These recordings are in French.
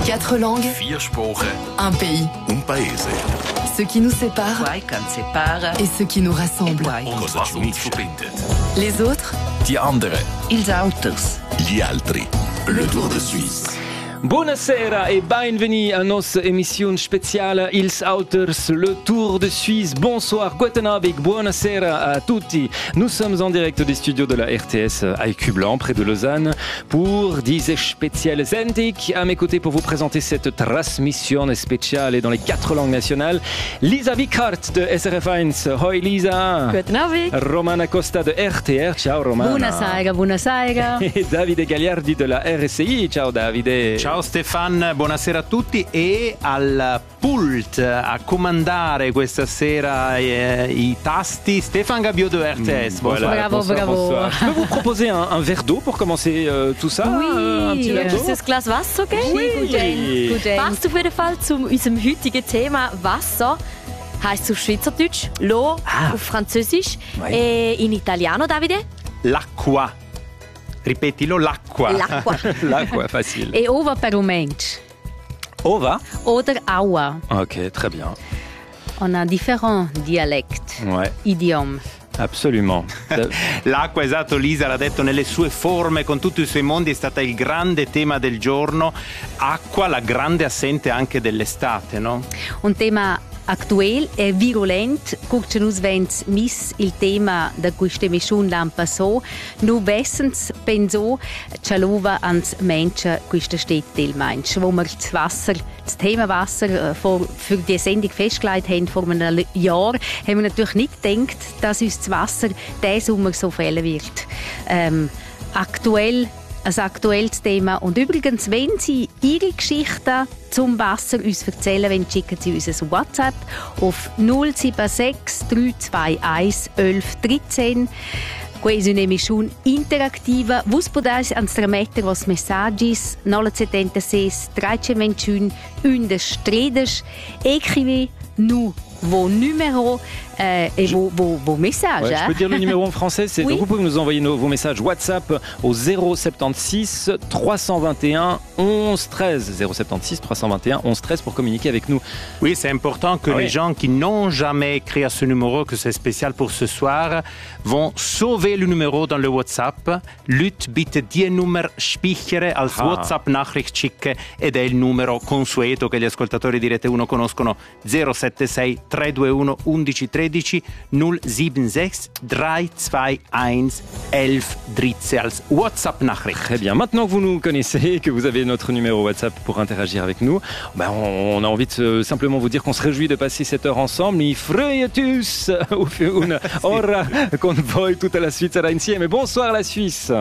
4 langues, 4 Sprachen, un pays. un paese. Ce qui nous sépare et ce qui nous rassemble. Cosa ci unisce. Les autres, Die anderen. Ils Autos. Gli altri. Le Tour de Suisse. Buonasera e bienvenue à notre émission spéciale Ils Auteurs, le Tour de Suisse. Bonsoir, guten Abend, buonasera à tutti. Nous sommes en direct des studios de la RTS à Écublanc, près de Lausanne, pour diese spezielle Sendung. À mes côtés pour vous présenter cette transmission spéciale dans les 4 langues nationales, Lisa Wickhardt de SRF1. Hoi Lisa. Guten Abend. Romana Costa de RTR. Ciao Romana. Buonasera. E Davide Gagliardi de la RSI. Ciao Davide. Ciao Stefan, buonasera a tutti e al pult a comandare questa sera i tasti Stéphane Gabiot de RTS. Voilà, Bravo. Bonsoir. Je peux vous proposer un verre d'eau pour commencer tout ça? Un petit verre d'eau? Ist das Glas Wasser, okay? Oui. Gut. Passt auf jeden Fall zu unserem heutigen Thema Wasser. Heißt auf Schweizerdeutsch, l'eau, auf Französisch, in Italiano, Davide? L'acqua. Ripetilo, l'acqua. L'acqua, facile. E ova per un mensch. Ova? Oder aua. Ok, très bien. On a différents dialectes, Ouais, idiomi. absolument. L'acqua, esatto, Lisa l'ha detto nelle sue forme, con tutti i suoi mondi, è stata il grande tema del giorno. Acqua, la grande assente anche dell'estate, no? Un tema aktuell e virulent, curce nus vens mis il tema da questa emissione l'an passò, nu vessens penso cialova ans Menschen questa steht del Mensch, wo wir das Thema Wasser für die Sendung festgelegt haben vor einem Jahr, haben wir natürlich nicht gedacht, dass uns das Wasser diesen Sommer so fehlen wird. Ein aktuelles Thema. Und übrigens, wenn Sie Ihre Geschichten zum Wasser uns erzählen wollen, schicken Sie uns ein WhatsApp auf 076 321 11 13. Questa è un'emissione interattiva. Vos podete trasmettere vos messaggis 976 321 11 13. Écrivez nous vos numéros et vos messages. Ouais, je peux dire le numéro en français, c'est Oui. donc vous pouvez nous envoyer vos messages WhatsApp au 076 321 11 13. 076 321 11 13 pour communiquer avec nous. Oui, c'est important que Oui. les gens qui n'ont jamais écrit à ce numéro, que c'est spécial pour ce soir, vont sauver le numéro dans le WhatsApp. Lut bitte die Nummer spichere als WhatsApp-Nachricht schicke ed è il numero consueto che gli ascoltatori di Rete 1 conoscono: 076 321 11 13 076 321 11 13 als WhatsApp-Nachricht. Très bien. Maintenant que vous nous connaissez, que vous avez notre numéro WhatsApp pour interagir avec nous, ben on a envie de simplement vous dire qu'on se réjouit de passer cette heure ensemble. I freietus auf una ora con voi tutta la Svizzera insieme. Bonsoir la Suisse.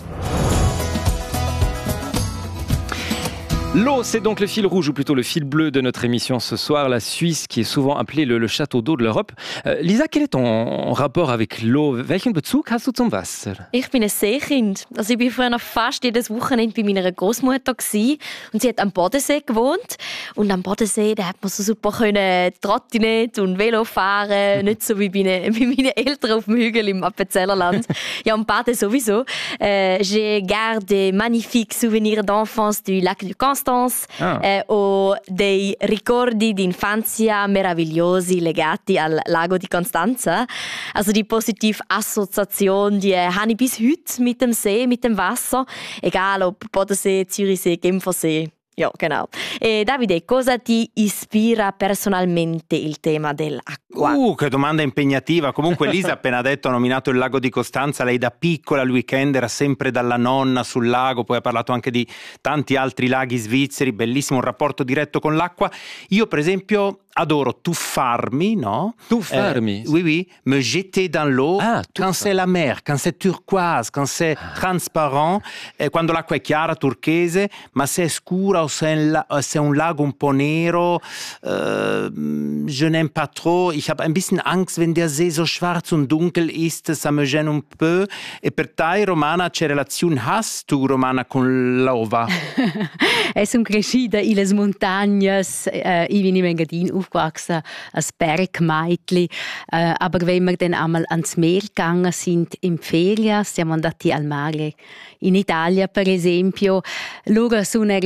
L'eau, c'est donc le fil rouge, ou plutôt le fil bleu de notre émission ce soir, la Suisse, qui est souvent appelée le château d'eau de l'Europe. Lisa, quel est ton rapport avec l'eau? Welchen Bezug hast du zum Wasser? Ich bin ein Seekind. Also ich war früher noch fast jedes Wochenende bei meiner Großmutter gsi und sie hat am Bodensee gewohnt. Und am Bodensee, da hat man so super Trottinett und Velo fahren, nicht so wie bei meinen Eltern auf dem Hügel im Appenzellerland. Ja, und baden sowieso. J'ai gardé magnifiques souvenirs d'enfance du lac du Constance o dei ricordi di infanzia meravigliosi legati al lago di Constanza. Also die positive Assoziation, die habe ich bis heute mit dem See, mit dem Wasser. Egal ob Bodensee, Zürichsee, Genfersee. Ja, genau. Davide, cosa ti ispira personalmente il tema dell'acqua? Che domanda impegnativa. Comunque Lisa ha appena detto, ha nominato il lago di Costanza. Lei da piccola al weekend era sempre dalla nonna sul lago, poi ha parlato anche di tanti altri laghi svizzeri, bellissimo, un rapporto diretto con l'acqua. Io per esempio adoro tuffarmi, no? Tuffarmi? Oui, me jeter dans l'eau quand c'est la mer, quand c'est turquoise, quand c'est transparent, quando l'acqua è chiara, turchese, ma se è scura o se è un lago un po' nero, je n'aime pas trop. Ich habe ein bisschen Angst, wenn der See so schwarz und dunkel ist, ça me gêne un peu. E per te, Romana, che relazione hast tu, Romana, con l'ova? Sono cresciuta in le montagne, ich bin in Engadin aufgewachsen, als Bergmeitli. Aber wenn wir dann einmal ans Meer gegangen sind in Ferien, siamo andati al mare in Italia, per esempio, loro sono una stede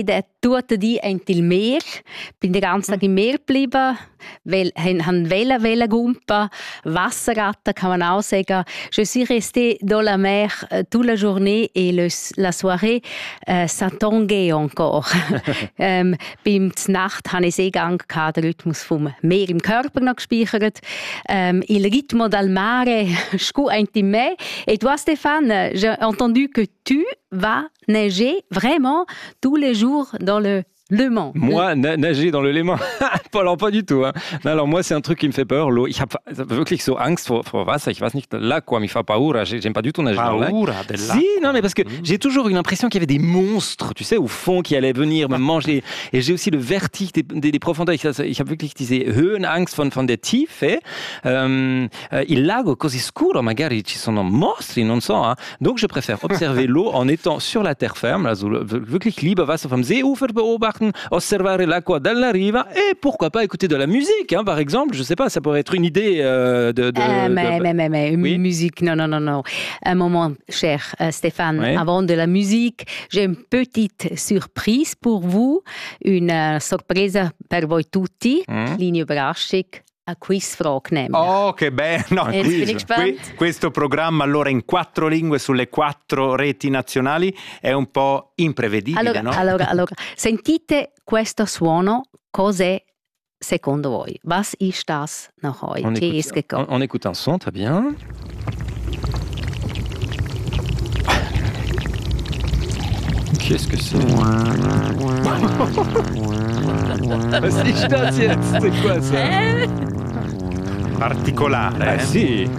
der tut die ein til Meer, bin den ganzen Tag im Meer geblieben, weil han Wellen gumpa, Wasserratten kann man auch sagen. Je suis restée dans la mer toute la journée et la soirée, ça tanguait encore. Beim Nacht habe ich Seegang gehabt, der Rhythmus vom Meer im Körper noch gespeichert. Il rythme dal mare, scu ein til me. Et toi, Stéphane, j'ai entendu que tu vas neiger vraiment tous les jours dans le Mans. Moi, nager dans le Léman, pas du tout. Hein. Alors moi, c'est un truc qui me fait peur, l'eau. Ich habe wirklich so Angst vor Wasser. Ich weiß nicht, là, quoi, mi fa paura. J'aime pas du tout nager dans le lac. Si, non, mais parce que j'ai toujours eu l'impression qu'il y avait des monstres, tu sais, au fond, qui allaient venir me manger. Et j'ai aussi le vertige des profondeurs. Ich habe wirklich diese Höhenangst von der Tiefe. Il lago così scuro, magari ci sono mostri, non so. Hein. Donc je préfère observer l'eau en étant sur la terre ferme, also wirklich lieber Wasser vom Seeufer beobachten, observare l'acqua dalla riva et pourquoi pas écouter de la musique, hein, par exemple, je sais pas, ça pourrait être une idée mais oui? Musique, non. Un moment, cher Stéphane, oui? Avant de la musique, j'ai une petite surprise pour vous, une surprise per voi tutti, kleine Überraschung. A quizfrage nämlich. Oh, che bello! Jetzt bin ich gespannt. Questo programma allora in 4 lingue sulle 4 reti nazionali è un po' imprevedibile, no? Allora, sentite questo suono, cos'è secondo voi? Was ist das nach euch? On écoute un son, très bien. Qu'est-ce que c'est? Was ist das jetzt? C'est quoi ça? Particolare. Sì.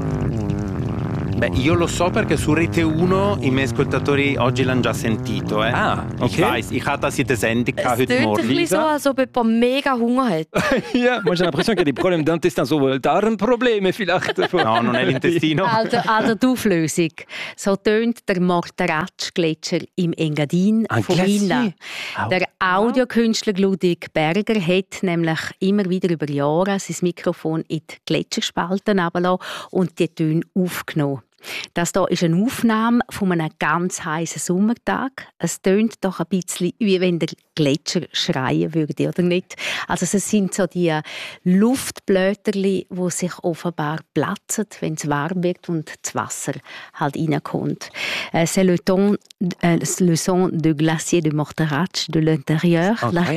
Beh, io lo so perché su Rete 1 i miei ascoltatori oggi l'hanno già sentito. Ah, okay. Ich weiss, ich hatte das in der Sendung Es heute tönt ein Morgen. bisschen so, als ob jemand mega Hunger hat. Ja, moi j'ai l'impression qu'il y a des problèmes d'intestin, so Darmprobleme vielleicht. No, non è l'intestino. Also die Auflösung. So tönt der Morteratsch-Gletscher im Engadin von Finnland. Der Audiokünstler Ludwig Berger hat nämlich immer wieder über Jahre sein Mikrofon in die Gletscherspalten runtergelassen und die Töne aufgenommen. Das hier ist eine Aufnahme von einem ganz heißen Sommertag. Es tönt doch ein bisschen, wie wenn der Gletscher schreien würde, oder nicht? Also es sind so die Luftblätterli, die sich offenbar platzen, wenn es warm wird und das Wasser halt reinkommt. C'est le son de glacier de Morteratsch de l'intérieur.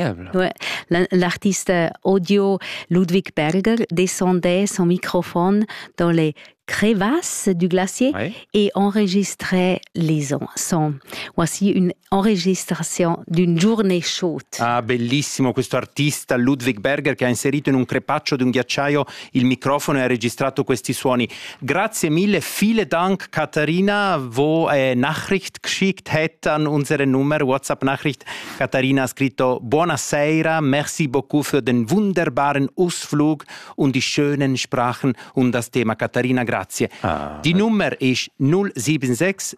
L'artiste audio Ludwig Berger descendait son microphone dans les crevasses du glacier et enregistrait les sons. Voici une enregistration d'une journée chaude. Ah, bellissimo questo artista Ludwig Berger che ha inserito in un crepaccio di un ghiacciaio il microfono e ha registrato questi suoni. Grazie mille, vielen Dank Katharina, wo Nachricht geschickt hat an unsere Nummer, WhatsApp-Nachricht. Katharina ha scritto Buonasera, merci beaucoup für den wunderbaren Ausflug und die schönen Sprachen und das Thema. Katharina, grazie. Die Nummer ist 076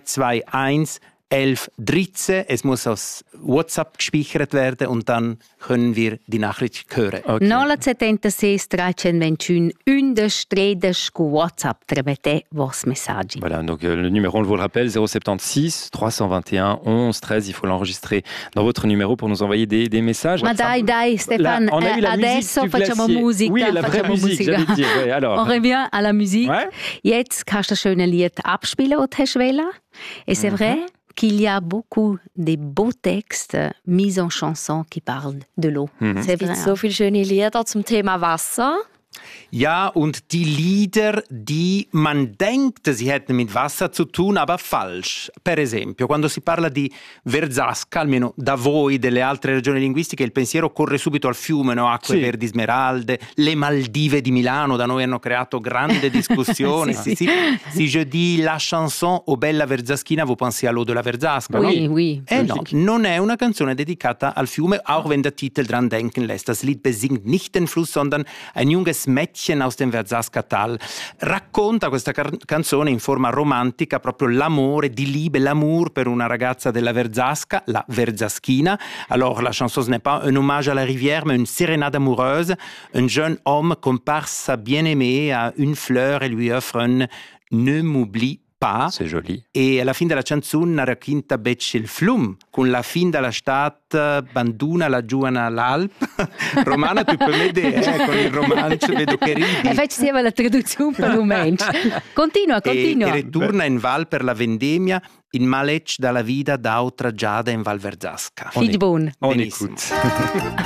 321 1113. Es muss aus WhatsApp gespeichert werden und dann können wir die Nachricht hören. Okay. 076 321 1113 cu WhatsApp tramite vos messaggi. Voilà, donc le numéro, on vous le rappelle, 076 321 11 13. Il faut l'enregistrer dans votre numéro pour nous envoyer des messages. Ma dai, Stéphane, on a eu la adesso musique facciamo musica. Oui, la vraie musique, j'allais dire. Ouais, alors. On revient à la musique. Ouais. Jetzt kannst du das schöne Lied abspielen, das du hast wollen. Et c'est vrai qu'il y a beaucoup de beaux textes mis en chanson qui parlent de l'eau. Es gibt so viele schöne Lieder zum Thema Wasser. Ja, und die Lieder, die man denkt, sie hätten mit Wasser zu tun, aber falsch. Per esempio, quando si parla di Verzasca, almeno da voi delle altre regioni linguistiche, il pensiero corre subito al fiume, no? Acque verdi smeralde, le Maldive di Milano, da noi hanno creato grande discussione. Si je dis la chanson O Bella Verzaschina, vous pensez à l'eau de la Verzasca, no? Oui. No, non è una canzone dedicata al fiume, auch wenn der Titel dran denken lässt. Das Lied besingt nicht den Fluss, sondern ein junges Mädchen aus dem Verzasca-Tal. Racconta questa canzone in forma romantica proprio l'amore di Liebe, l'amour per una ragazza della Verzasca, la Verzaschina. Alors la chanson n'est pas un hommage à la rivière, mais une sérénade amoureuse. Un jeune homme compare sa bien-aimée à une fleur et lui offre un « Ne m'oublie pas. C'est joli. E alla fine della canzone racconta becce il flum, con la fine della state banduna la giovane all'Alp. Romana, tu puoi vedere, con il romanzo vedo che ridi. E faccio la traduzione per romanzo. Continua. E ritorna in Val per la vendemmia, in malec dalla vita d'altra giada in Val Verzasca. Figli buon. Benissimo.